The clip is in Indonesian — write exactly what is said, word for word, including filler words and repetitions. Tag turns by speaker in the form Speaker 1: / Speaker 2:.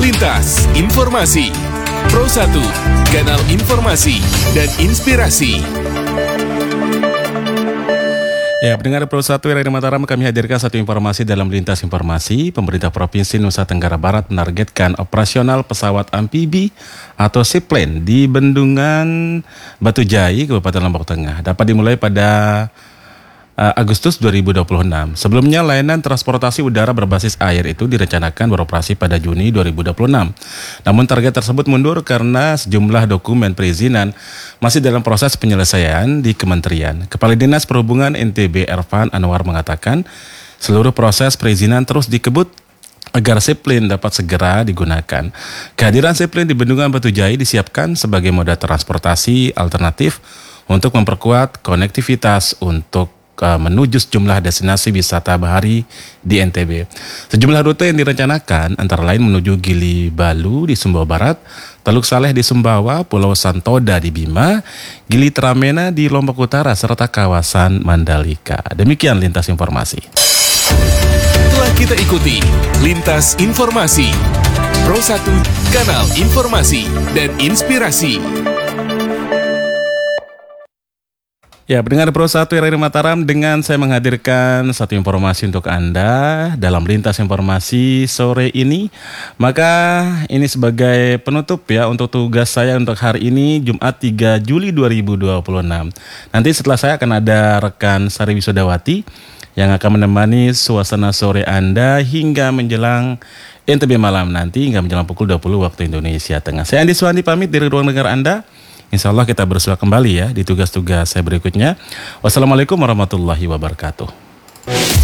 Speaker 1: Lintas Informasi Pro satu, kanal informasi dan inspirasi.
Speaker 2: Ya, pendengar Pro satu R R I Mataram, kami hadirkan satu informasi dalam Lintas Informasi. Pemerintah Provinsi Nusa Tenggara Barat menargetkan operasional pesawat amfibi atau seaplane di Bendungan Batujai, Kabupaten Lombok Tengah dapat dimulai pada uh, Agustus dua ribu dua puluh enam. Sebelumnya, layanan transportasi udara berbasis air itu direncanakan beroperasi pada Juni dua ribu dua puluh enam. Namun target tersebut mundur karena sejumlah dokumen perizinan masih dalam proses penyelesaian di Kementerian. Kepala Dinas Perhubungan N T B Ervan Anwar mengatakan seluruh proses perizinan terus dikebut agar seaplane dapat segera digunakan. Kehadiran seaplane di Bendungan Batujai disiapkan sebagai moda transportasi alternatif untuk memperkuat konektivitas untuk menuju sejumlah destinasi wisata bahari di N T B. Sejumlah rute yang direncanakan antara lain menuju Gili Balu di Sumbawa Barat, Teluk Saleh di Sumbawa, Pulau Santoda di Bima, Gili Tramena di Lombok Utara, serta kawasan Mandalika. Demikian Lintas Informasi.
Speaker 1: Telah kita ikuti Lintas Informasi Pro satu, kanal informasi dan inspirasi.
Speaker 2: Ya, pendengar Pro satu R R I Mataram, dengan saya menghadirkan satu informasi untuk Anda dalam Lintas Informasi sore ini. Maka ini sebagai penutup ya untuk tugas saya untuk hari ini, Jumat tiga Juli dua ribu dua puluh enam. Nanti setelah saya akan ada rekan Sari Wisodawati yang akan menemani suasana sore Anda hingga menjelang N T B malam nanti, hingga menjelang pukul dua puluh waktu Indonesia Tengah. Saya Andi Suwandi pamit dari ruang dengar Anda. Insya Allah kita bersua kembali ya di tugas-tugas saya berikutnya. Wassalamualaikum warahmatullahi wabarakatuh.